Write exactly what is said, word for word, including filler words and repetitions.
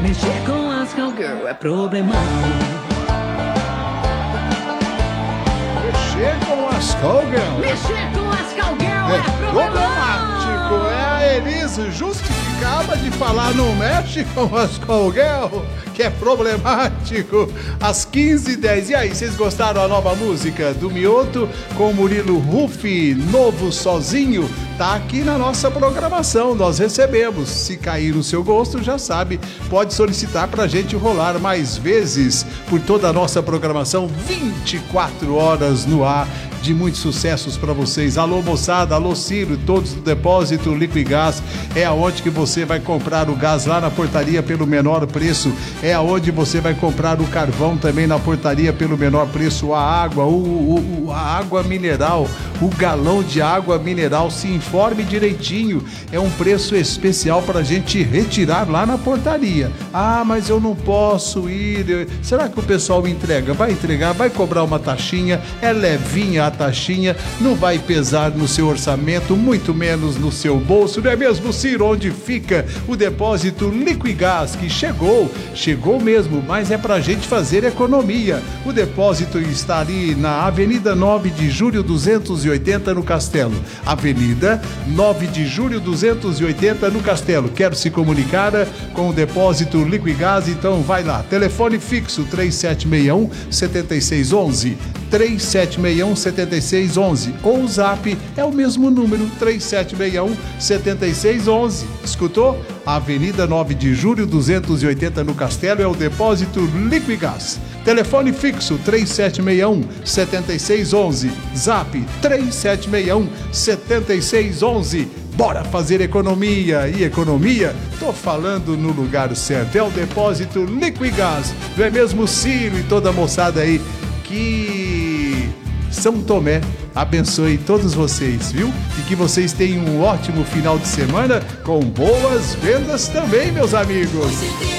Mexer com as cowgirl é problemão. Mexer com as cowgirl? Mexer com as cowgirl é, é problemático. É a Elise justificada de falar não mexe com as cowgirl, que é problemático. Às quinze e dez. E aí, vocês gostaram da nova música do Mioto com o Murilo Huff, Novo Sozinho? Tá aqui na nossa programação, nós recebemos. Se cair no seu gosto, já sabe, pode solicitar pra gente rolar mais vezes por toda a nossa programação, vinte e quatro horas no ar, de muitos sucessos para vocês. Alô moçada, alô Ciro, todos do Depósito Liquigás, é aonde que você vai comprar o gás lá na portaria pelo menor preço, é aonde você vai comprar o carvão também na portaria pelo menor preço, a água, o, o, a água mineral, o galão de água mineral, se informe direitinho, é um preço especial para a gente retirar lá na portaria. Ah, mas eu não posso ir, será que o pessoal entrega? Vai entregar, vai cobrar uma taxinha, é levinha a taxinha, não vai pesar no seu orçamento, muito menos no seu bolso, não é mesmo, Ciro? Onde fica o Depósito Liquigás, que chegou, chegou mesmo, mas é pra gente fazer economia. O depósito está ali na Avenida nove de Julho duzentos e oitenta no Castelo. Avenida nove de Julho duzentos e oitenta no Castelo. Quer se comunicar com o Depósito Liquigás? Então vai lá. Telefone fixo três sete seis um, sete seis um um, três sete seis um, sete seis um um, ou o Zap é o mesmo número, três sete seis um, sete seis um um. Escutou? Avenida nove de Julho duzentos e oitenta no Castelo é o Depósito Liquigás. Telefone fixo três sete seis um, sete seis um um, Zap três sete seis um, sete seis um um. Bora fazer economia, e economia, tô falando no lugar certo, é o Depósito Liquigás, não é mesmo, Ciro e toda a moçada aí? Que São Tomé abençoe todos vocês, viu? E que vocês tenham um ótimo final de semana com boas vendas também, meus amigos.